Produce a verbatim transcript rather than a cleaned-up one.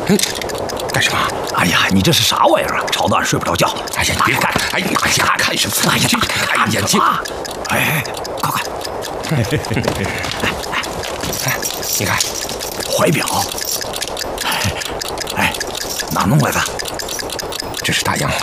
嗯，干什么？ 哎呀，你这是啥玩意儿啊？吵得俺睡不着觉。 哎呀，你别看，哎呀，哎呀，看什么？ 哎呀， 这哎呀，眼睛！ 哎哎，快快！ 哎哎，你看， 怀表。哎哎，哪弄来的？ 这是大洋